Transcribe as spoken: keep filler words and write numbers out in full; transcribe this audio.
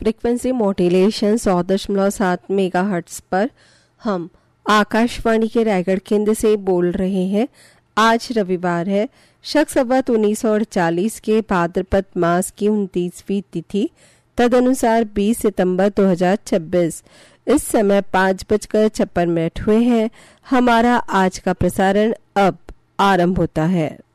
Frequency modulation सौ दशमलव सात मेगा हर्ट्स पर हम आकाशवाणी के रायगढ़ केंद्र से बोल रहे हैं। आज रविवार है, शक संवत उन्नीस सौ अड़तालीस के भाद्रपद मास की उनतीसवीं तिथि, तदनुसार बीस सितंबर दो हज़ार छब्बीस। इस समय पाँच बजकर छप्पन मिनट हुए हैं। हमारा आज का प्रसारण अब आरंभ होता है।